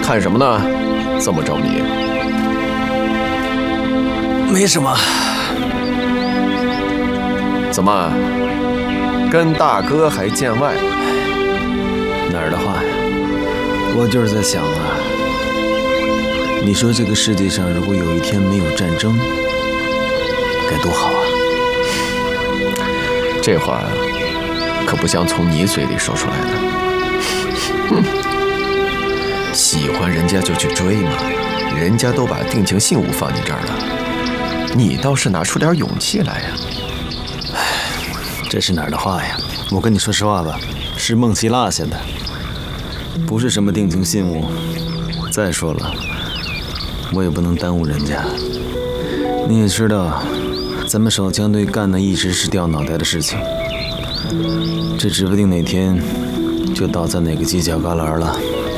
看什么呢？这么着迷？ 没什么。 怎么，跟大哥还见外？ 哪儿的话呀？我就是在想啊，你说这个世界上如果有一天没有战争，该多好啊！ 这话可不像从你嘴里说出来的。哼，喜欢人家就去追嘛，人家都把定情信物放你这儿了，你倒是拿出点勇气来呀！ 这是哪儿的话呀？我跟你说实话吧，是梦琪落下的，不是什么定情信物。再说了，我也不能耽误人家。你也知道，咱们守枪队干的一直是掉脑袋的事情，这指不定哪天就倒在哪个犄角旮旯了。